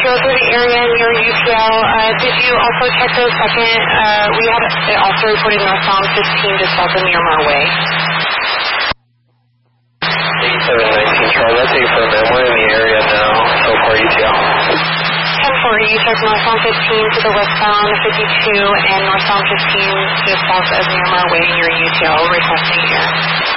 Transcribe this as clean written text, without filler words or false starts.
go through the area near UTL. Did you also check the second? We have it also reported northbound 15 just south of Miramar Way. 8719 Charlie, that's affirmative. We're in the area now, so far UTL. 10-4, you check northbound 15 to the westbound 52 and northbound 15 just south of Miramar Way near UTL, requesting air.